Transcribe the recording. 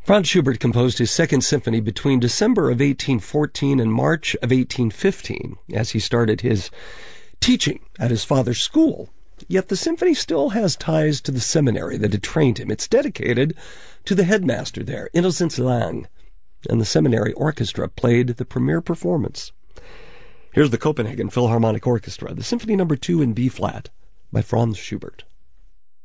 Franz Schubert composed his Second Symphony between December of 1814 and March of 1815, as he started his teaching at his father's school. Yet the symphony still has ties to the seminary that had trained him. It's dedicated to the headmaster there, Innocens Lang, and the seminary orchestra played the premiere performance. Here's the Copenhagen Philharmonic Orchestra, the Symphony No. 2 in B-flat by Franz Schubert.